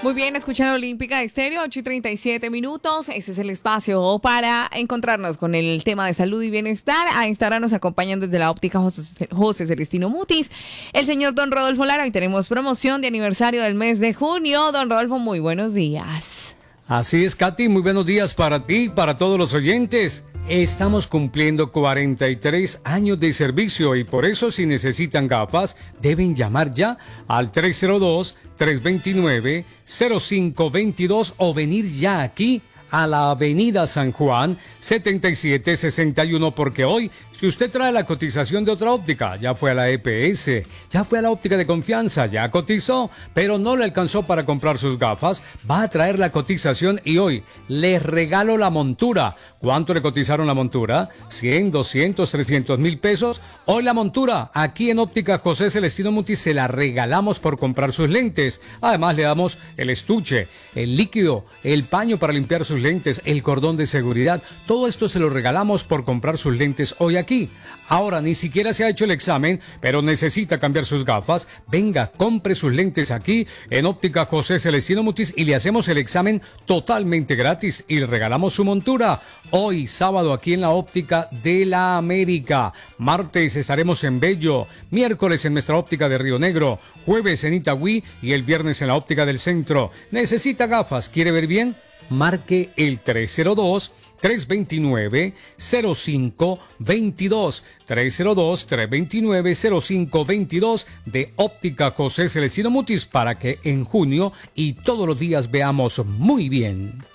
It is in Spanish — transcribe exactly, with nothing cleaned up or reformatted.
Muy bien, escuchan Olímpica Estéreo, ocho y treinta y siete minutos. Este es el espacio para encontrarnos con el tema de salud y bienestar. A esta hora nos acompañan desde la óptica José, José Celestino Mutis, el señor don Rodolfo Lara. Hoy tenemos promoción de aniversario del mes de junio. Don Rodolfo, muy buenos días. Así es, Katy, muy buenos días para ti y para todos los oyentes. Estamos cumpliendo cuarenta y tres años de servicio y por eso si necesitan gafas deben llamar ya al tres cero dos, tres dos nueve, cero cinco dos dos o venir ya aquí a la avenida San Juan setenta y siete sesenta y uno, porque hoy, si usted trae la cotización de otra óptica, ya fue a la E P S, ya fue a la óptica de confianza, ya cotizó, pero no le alcanzó para comprar sus gafas, va a traer la cotización y hoy les regalo la montura. ¿Cuánto le cotizaron la montura? cien, doscientos, trescientos mil pesos. Hoy la montura, aquí en óptica José Celestino Mutis, se la regalamos por comprar sus lentes. Además le damos el estuche, el líquido, el paño para limpiar sus lentes, el cordón de seguridad. Todo esto se lo regalamos por comprar sus lentes hoy aquí. Ahora ni siquiera se ha hecho el examen, pero necesita cambiar sus gafas. Venga, compre sus lentes aquí en óptica José Celestino Mutis y le hacemos el examen totalmente gratis y le regalamos su montura. Hoy, sábado, aquí en la óptica de la América. Martes estaremos en Bello. Miércoles en nuestra óptica de Río Negro. Jueves en Itagüí y el viernes en la óptica del centro. ¿Necesita gafas? ¿Quiere ver bien? Marque el tres cero dos, tres dos nueve, cero cinco dos dos. tres cero dos, tres dos nueve, cero cinco dos dos de óptica José Celestino Mutis para que en junio y todos los días veamos muy bien.